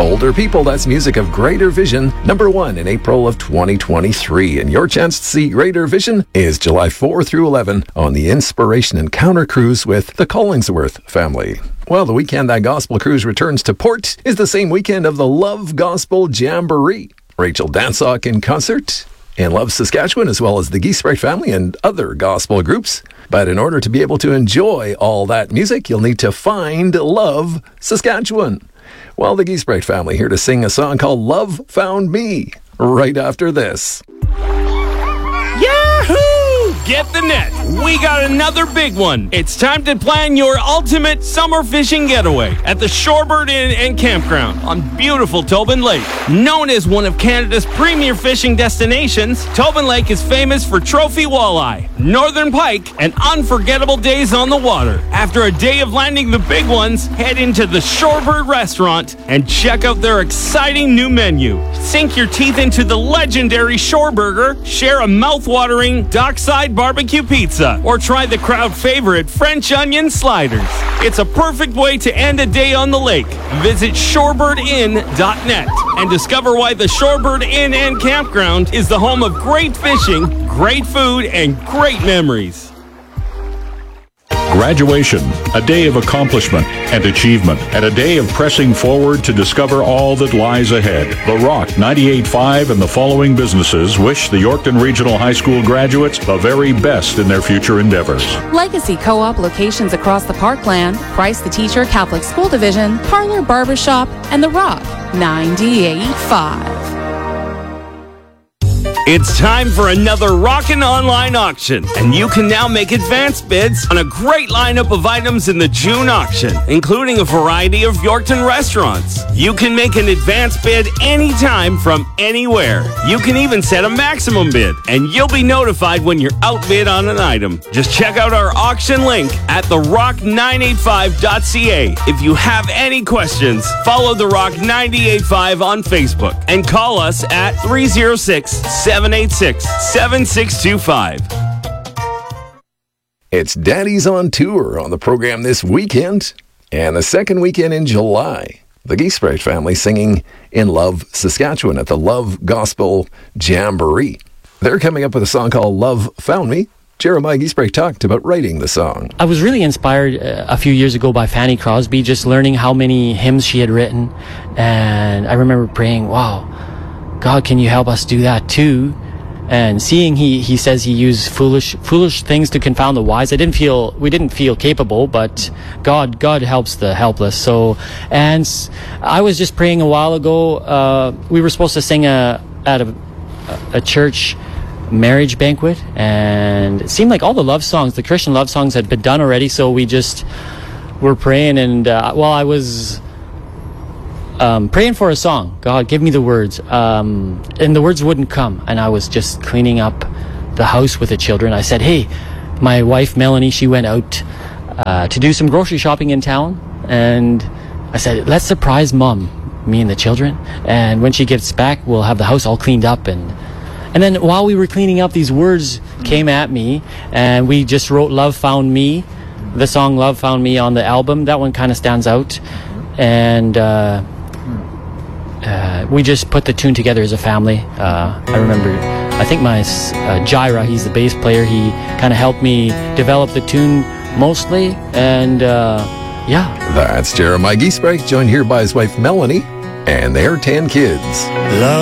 Older People, that's music of Greater Vision, number 1 in April of 2023. And your chance to see Greater Vision is July 4 through 11 on the Inspiration Encounter Cruise with the Collingsworth family. Well, the weekend that Gospel Cruise returns to port is the same weekend of the Love Gospel Jamboree. Rachel Dansock in concert in Love, Saskatchewan, as well as the Giesbrecht family and other gospel groups. But in order to be able to enjoy all that music, you'll need to find Love, Saskatchewan. Well, the Giesbrecht family here to sing a song called Love Found Me right after this. Yahoo! Get the net. We got another big one. It's time to plan your ultimate summer fishing getaway at the Shorebird Inn and Campground on beautiful Tobin Lake. Known as one of Canada's premier fishing destinations, Tobin Lake is famous for trophy walleye, northern pike, and unforgettable days on the water. After a day of landing the big ones, head into the Shorebird restaurant and check out their exciting new menu. Sink your teeth into the legendary Shore Burger, share a mouth-watering dockside barbecue pizza, or try the crowd favorite French onion sliders. It's a perfect way to end a day on the lake. Visit shorebirdinn.net and discover why the Shorebird Inn and Campground is the home of great fishing, great food, and great memories. Graduation, a day of accomplishment and achievement, and a day of pressing forward to discover all that lies ahead. The Rock 98.5 and the following businesses wish the Yorkton Regional High School graduates the very best in their future endeavors. Legacy Co-op locations across the Parkland, Christ the Teacher Catholic School Division, Parlor Barbershop, and The Rock 98.5. It's time for another Rockin' Online auction, and you can now make advance bids on a great lineup of items in the June auction, including a variety of Yorkton restaurants. You can make an advance bid anytime from anywhere. You can even set a maximum bid, and you'll be notified when you're outbid on an item. Just check out our auction link at therock985.ca. If you have any questions, follow The Rock 98.5 on Facebook and call us at 306-786-7625. It's Daddy's on Tour on the program this weekend, and the second weekend in July, the Giesbrecht family singing in Love, Saskatchewan at the Love Gospel Jamboree. They're coming up with a song called Love Found Me. Jeremiah Giesbrecht talked about writing the song. I was really inspired a few years ago by Fanny Crosby, just learning how many hymns she had written, and I remember praying, wow, God, can you help us do that too? And seeing he says he used foolish things to confound the wise. We didn't feel capable, but God helps the helpless. So, and I was just praying a while ago. We were supposed to sing at a church marriage banquet, and it seemed like all the love songs, the Christian love songs, had been done already. So we just were praying, and while I was praying for a song, God, give me the words, and the words wouldn't come, and I was just cleaning up the house with the children. I said, hey, my wife Melanie, she went out to do some grocery shopping in town, and I said, let's surprise Mom, me and the children, and when she gets back, we'll have the house all cleaned up. And then while we were cleaning up, these words came at me, and we just wrote Love Found Me, the song Love Found Me on the album. That one kind of stands out, and we just put the tune together as a family. I remember, I think my Jaira, he's the bass player, he kind of helped me develop the tune mostly, and yeah. That's Jeremiah Giesbrecht, joined here by his wife Melanie and their 10 kids. Love